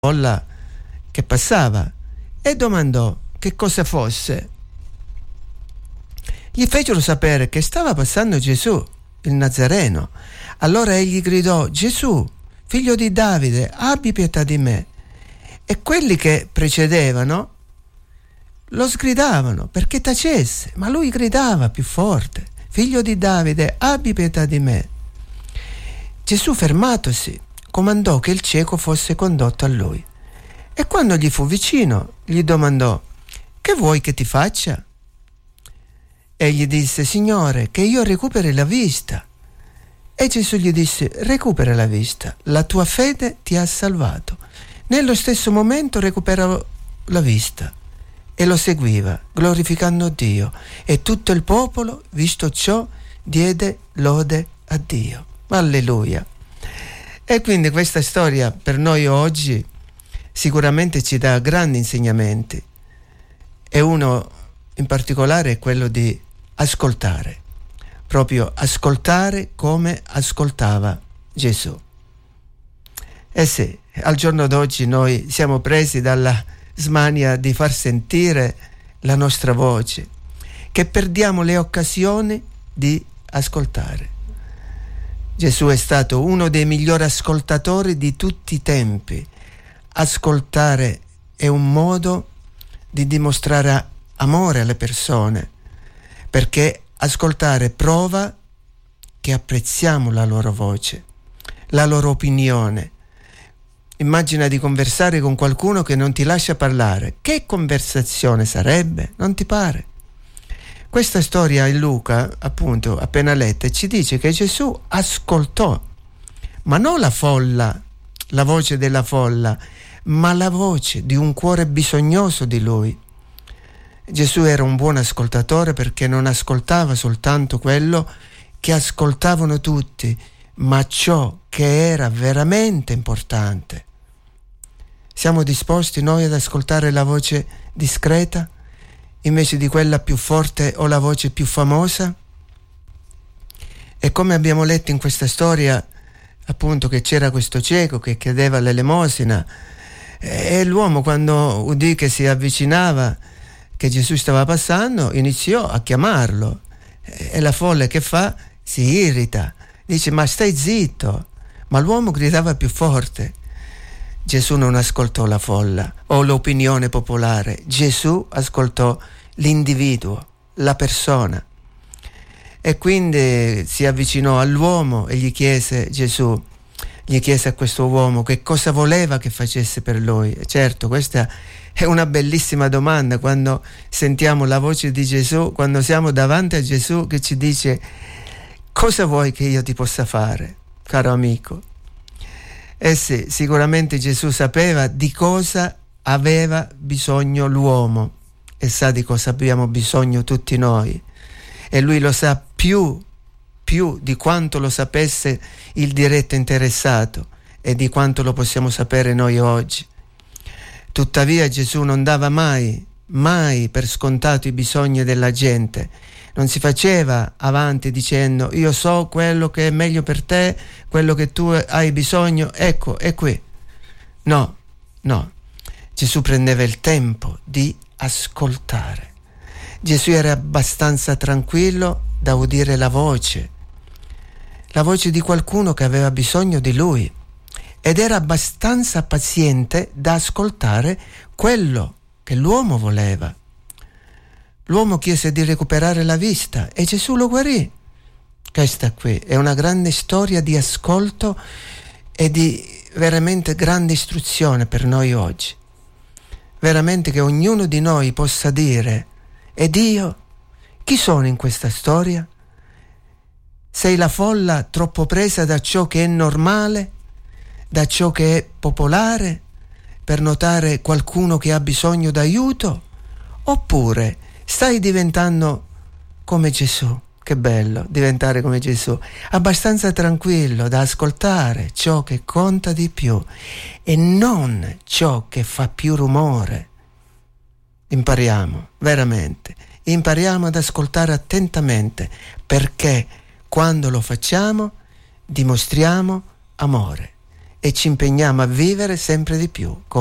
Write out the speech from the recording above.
folla che passava e domandò che cosa fosse. Gli fecero sapere che stava passando Gesù, il Nazareno. Allora egli gridò: Gesù, figlio di Davide, abbi pietà di me. E quelli che precedevano lo sgridavano perché tacesse, ma lui gridava più forte: figlio di Davide, abbi pietà di me. Gesù, fermatosi, comandò che il cieco fosse condotto a lui. E quando gli fu vicino, gli domandò: che vuoi che ti faccia? Egli disse: Signore, che io recuperi la vista. E Gesù gli disse: recupera la vista, la tua fede ti ha salvato. Nello stesso momento recuperò la vista e lo seguiva, glorificando Dio. E tutto il popolo, visto ciò, diede lode a Dio. Alleluia. E quindi questa storia per noi oggi sicuramente ci dà grandi insegnamenti, e uno in particolare è quello di ascoltare, proprio ascoltare come ascoltava Gesù. E sì, al giorno d'oggi noi siamo presi dalla smania di far sentire la nostra voce, che perdiamo le occasioni di ascoltare. Gesù è stato uno dei migliori ascoltatori di tutti i tempi. Ascoltare è un modo di dimostrare amore alle persone, perché ascoltare prova che apprezziamo la loro voce, la loro opinione. Immagina di conversare con qualcuno che non ti lascia parlare. Che conversazione sarebbe? Non ti pare? Questa storia in Luca, appunto, appena letta, ci dice che Gesù ascoltò, ma non la folla, la voce della folla, ma la voce di un cuore bisognoso di Lui. Gesù era un buon ascoltatore perché non ascoltava soltanto quello che ascoltavano tutti, ma ciò che era veramente importante. Siamo disposti noi ad ascoltare la voce discreta invece di quella più forte o la voce più famosa? E come abbiamo letto in questa storia, appunto, che c'era questo cieco che chiedeva l'elemosina, e l'uomo, quando udì che si avvicinava, che Gesù stava passando, iniziò a chiamarlo, e la folla che fa? Si irrita, dice: ma stai zitto. Ma l'uomo gridava più forte. Gesù non ascoltò la folla o l'opinione popolare. Gesù ascoltò l'individuo, la persona. E quindi si avvicinò all'uomo e gli chiese a questo uomo che cosa voleva che facesse per lui. E certo, questa è una bellissima domanda quando sentiamo la voce di Gesù, quando siamo davanti a Gesù che ci dice: cosa vuoi che io ti possa fare, caro amico? Eh sì, sicuramente Gesù sapeva di cosa aveva bisogno l'uomo e sa di cosa abbiamo bisogno tutti noi, e lui lo sa più di quanto lo sapesse il diretto interessato e di quanto lo possiamo sapere noi oggi. Tuttavia Gesù non dava mai per scontato i bisogni della gente. Non si faceva avanti dicendo: io so quello che è meglio per te, quello che tu hai bisogno, ecco, è qui. No. Gesù prendeva il tempo di ascoltare. Gesù era abbastanza tranquillo da udire la voce di qualcuno che aveva bisogno di lui, ed era abbastanza paziente da ascoltare quello che l'uomo voleva. L'uomo chiese di recuperare la vista e Gesù lo guarì. Questa qui è una grande storia di ascolto e di veramente grande istruzione per noi oggi. Veramente che ognuno di noi possa dire: ed io? Chi sono in questa storia? Sei la folla troppo presa da ciò che è normale, da ciò che è popolare, per notare qualcuno che ha bisogno d'aiuto? Oppure stai diventando come Gesù? Che bello diventare come Gesù, abbastanza tranquillo da ascoltare ciò che conta di più e non ciò che fa più rumore. Impariamo ad ascoltare attentamente, perché quando lo facciamo dimostriamo amore e ci impegniamo a vivere sempre di più